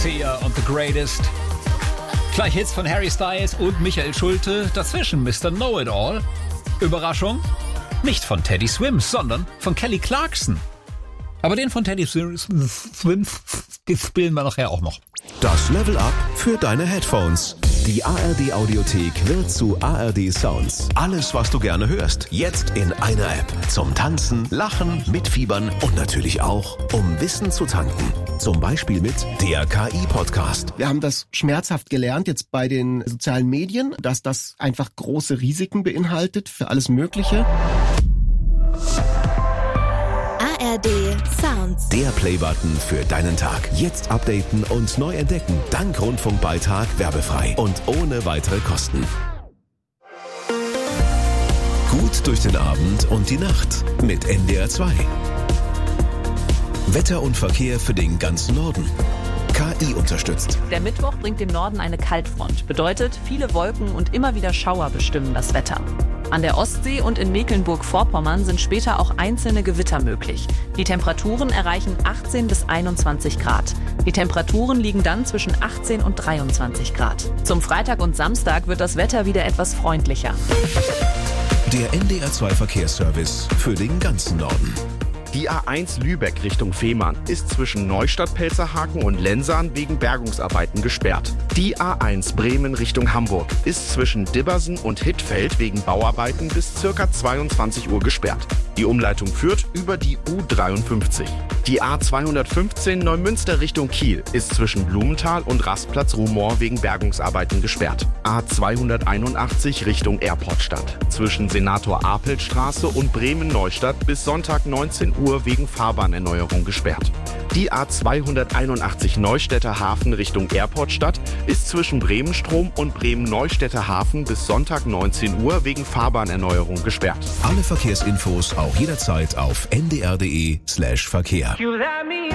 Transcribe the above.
Sia und The Greatest. Gleich Hits von Harry Styles und Michael Schulte. Dazwischen Mr. Know-It-All. Überraschung? Nicht von Teddy Swims, sondern von Kelly Clarkson. Aber den von Teddy Swims spielen wir nachher auch noch. Das Level Up für deine Headphones. Die ARD Audiothek wird zu ARD Sounds. Alles, was du gerne hörst, jetzt in einer App. Zum Tanzen, Lachen, Mitfiebern und natürlich auch, um Wissen zu tanken. Zum Beispiel mit der KI-Podcast. Wir haben das schmerzhaft gelernt jetzt bei den sozialen Medien, dass das einfach große Risiken beinhaltet für alles Mögliche. ARD Sounds. Der Playbutton für deinen Tag. Jetzt updaten und neu entdecken. Dank Rundfunkbeitrag werbefrei und ohne weitere Kosten. Gut durch den Abend und die Nacht mit NDR 2. Wetter und Verkehr für den ganzen Norden. KI unterstützt. Der Mittwoch bringt dem Norden eine Kaltfront. Bedeutet, viele Wolken und immer wieder Schauer bestimmen das Wetter. An der Ostsee und in Mecklenburg-Vorpommern sind später auch einzelne Gewitter möglich. Die Temperaturen erreichen 18 bis 21 Grad. Die Temperaturen liegen dann zwischen 18 und 23 Grad. Zum Freitag und Samstag wird das Wetter wieder etwas freundlicher. Der NDR 2 Verkehrsservice für den ganzen Norden. Die A1 Lübeck Richtung Fehmarn ist zwischen Neustadt-Pelzerhaken und Lensahn wegen Bergungsarbeiten gesperrt. Die A1 Bremen Richtung Hamburg ist zwischen Dibbersen und Hittfeld wegen Bauarbeiten bis ca. 22 Uhr gesperrt. Die Umleitung führt über die U53. Die A215 Neumünster Richtung Kiel ist zwischen Blumenthal und Rastplatz-Rumor wegen Bergungsarbeiten gesperrt. A281 Richtung Airportstadt zwischen Senator-Apelt-Straße und Bremen-Neustadt bis Sonntag 19 Uhr wegen Fahrbahnerneuerung gesperrt. Die A281 Neustädter Hafen Richtung Airportstadt ist zwischen Bremenstrom und Bremen-Neustädter Hafen bis Sonntag 19 Uhr wegen Fahrbahnerneuerung gesperrt. Alle Verkehrsinfos auch jederzeit auf ndr.de/Verkehr.